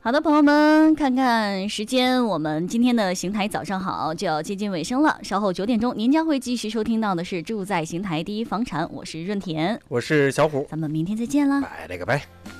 好的，朋友们，看看时间，我们今天的邢台早上好就要接近尾声了。稍后9点钟，您将会继续收听到的是住在邢台第一房产，我是润田， 我是小虎， 咱们明天再见啦， 拜了个拜。